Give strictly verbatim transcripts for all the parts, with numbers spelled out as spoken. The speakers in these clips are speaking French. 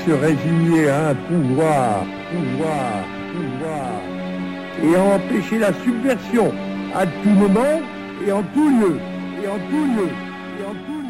se résigner à un pouvoir, pouvoir, pouvoir, et à empêcher la subversion à tout moment et en tout lieu, et en tout lieu, et en tout lieu.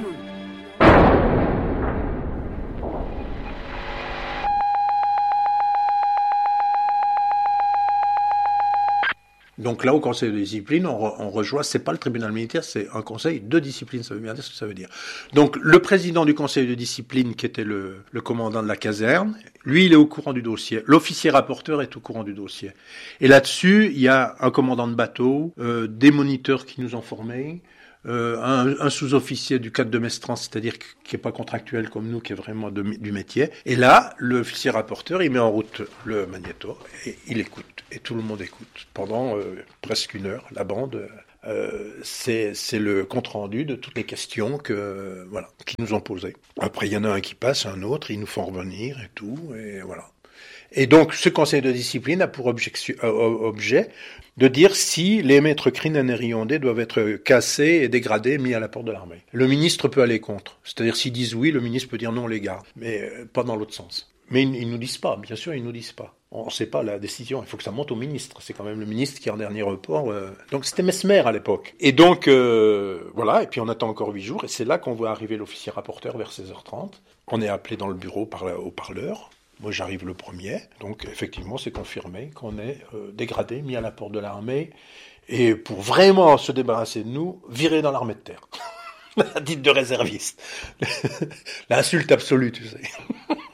Donc là, au conseil de discipline, on, re, on rejoint, c'est pas le tribunal militaire, c'est un conseil de discipline, ça veut bien dire ce que ça veut dire. Donc le président du conseil de discipline, qui était le, le commandant de la caserne, lui, il est au courant du dossier. L'officier rapporteur est au courant du dossier. Et là-dessus, il y a un commandant de bateau, euh, des moniteurs qui nous ont formés, Euh, un, un sous-officier du cadre de Mestran, c'est-à-dire qui n'est pas contractuel comme nous, qui est vraiment de, du métier. Et là, l'officier rapporteur, il met en route le magnéto et il écoute. Et tout le monde écoute. Pendant euh, presque une heure, la bande, euh, c'est, c'est le compte-rendu de toutes les questions que, voilà, qu'ils nous ont posées. Après, il y en a un qui passe, un autre, ils nous font revenir et tout, et voilà. Et donc, ce conseil de discipline a pour objection, euh, objet de dire si les maîtres crines et Riondé doivent être cassés et dégradés, mis à la porte de l'armée. Le ministre peut aller contre. C'est-à-dire, s'ils disent oui, le ministre peut dire non, les gars. Mais euh, pas dans l'autre sens. Mais ils, ils nous disent pas, bien sûr, ils nous disent pas. On ne sait pas la décision, il faut que ça monte au ministre. C'est quand même le ministre qui est en dernier report. Euh... Donc c'était Mesmer à l'époque. Et donc, euh, voilà, et puis on attend encore huit jours, et c'est là qu'on voit arriver l'officier rapporteur vers seize heures trente. On est appelé dans le bureau par la, au parleur. Moi, j'arrive le premier. Donc, effectivement, c'est confirmé qu'on est euh, dégradé, mis à la porte de l'armée. Et pour vraiment se débarrasser de nous, viré dans l'armée de terre. La dite de réserviste. L'insulte absolue, tu sais.